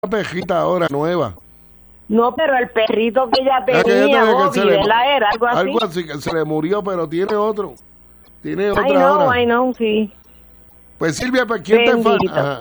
perrita ahora nueva. No, pero el perrito que ella Es que tenía, ella Bobby, ¿verdad? Era algo así. Algo así, que se le murió, pero tiene otro. Tiene otra Ay, no, ahora. ay, no, sí. Pues Silvia, pues ¿quién te Bendito. falta?